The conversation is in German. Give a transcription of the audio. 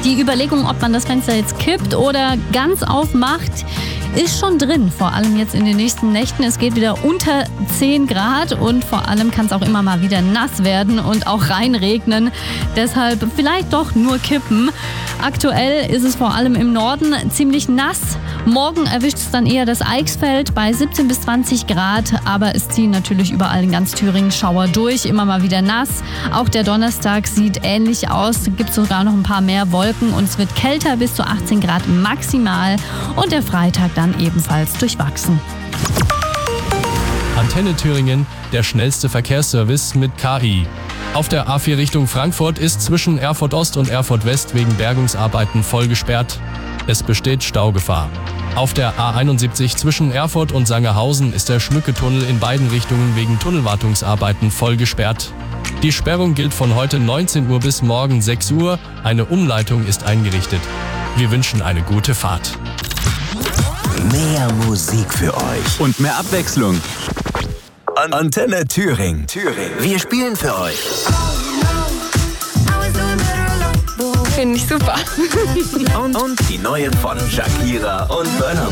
Die Überlegung, ob man das Fenster jetzt kippt oder ganz aufmacht, ist schon drin, vor allem jetzt in den nächsten Nächten. Es geht wieder unter 10 Grad und vor allem kann es auch immer mal wieder nass werden und auch reinregnen. Deshalb vielleicht doch nur kippen. Aktuell ist es vor allem im Norden ziemlich nass. Morgen erwischt es dann eher das Eichsfeld bei 17 bis 20 Grad, aber es ziehen natürlich überall in ganz Thüringen Schauer durch, immer mal wieder nass. Auch der Donnerstag sieht ähnlich aus, es gibt sogar noch ein paar mehr Wolken und es wird kälter, bis zu 18 Grad maximal und der Freitag dann ebenfalls durchwachsen. Antenne Thüringen, der schnellste Verkehrsservice mit KI. Auf der A4 Richtung Frankfurt ist zwischen Erfurt Ost und Erfurt West wegen Bergungsarbeiten voll gesperrt. Es besteht Staugefahr. Auf der A71 zwischen Erfurt und Sangerhausen ist der Schmücke-Tunnel in beiden Richtungen wegen Tunnelwartungsarbeiten voll gesperrt. Die Sperrung gilt von heute 19 Uhr bis morgen 6 Uhr. Eine Umleitung ist eingerichtet. Wir wünschen eine gute Fahrt. Mehr Musik für euch Und mehr Abwechslung. Antenne Thüringen. Wir spielen für euch. Finde ich super. Und die neuen von Shakira und Burna